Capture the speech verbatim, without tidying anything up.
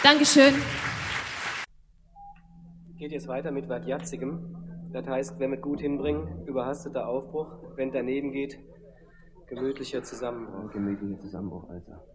Dankeschön. Geht jetzt weiter mit was Jatzigem. Das heißt, wenn wir gut hinbringen, überhasteter Aufbruch. Wenn daneben geht, gemütlicher Zusammenbruch. Gemütlicher Zusammenbruch, also.